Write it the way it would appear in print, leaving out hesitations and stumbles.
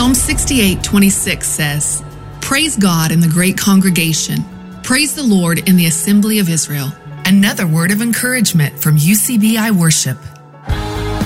Psalm 68:26 says, "Praise God in the great congregation. Praise the Lord in the assembly of Israel." Another word of encouragement from UCBI Worship.